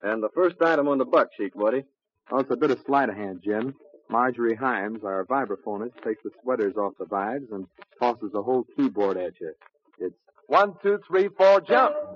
And the first item on the buck sheet, Woody. Oh, it's a bit of sleight of hand, Jim. Marjorie Himes, our vibraphonist, takes the sweaters off the vibes and tosses the whole keyboard at you. It's 1, 2, 3, 4, jump.